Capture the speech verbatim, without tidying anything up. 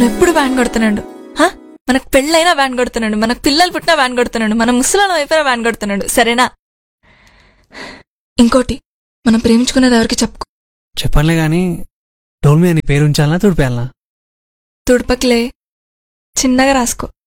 నువ్వు ఎప్పుడు వ్యాన్ కొడుతున్నాడు. మనకు పెళ్ళైనా వ్యాన్ కొడుతున్నాడు, మనకు పిల్లలు పుట్టినా వ్యాన్ కొడుతున్నాడు, మన ముసలాలం అయిపోయినా వ్యాన్ కొడుతున్నాడు. సరేనా? ఇంకోటి, మనం ప్రేమించుకున్నది ఎవరికి చెప్పుకో. చెప్పనులే గాని డోల్మీ అని పేరు ఉంచాలనా తుడిపేయాలనా? తుడపకిలే, చిన్నగా రాసుకో.